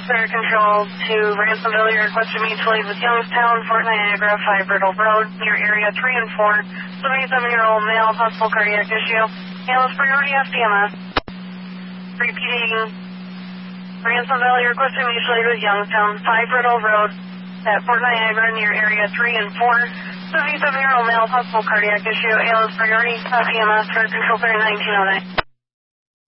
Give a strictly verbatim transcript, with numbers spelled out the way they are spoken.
Fire Control to Ransomville, you're requested me to leave with Youngstown, Fort Niagara, five Riddle Road, near area three and four. seventy-seven-year-old male, possible cardiac issue. Ambulance priority F D M S. Repeating, Ransomville, you're requested me to leave with Youngstown, five Riddle Road, at Fort Niagara, near area three and four. seventy-seven-year-old male, possible cardiac issue. Ambulance priority F D M S, Fire Control thirty nineteen oh nine.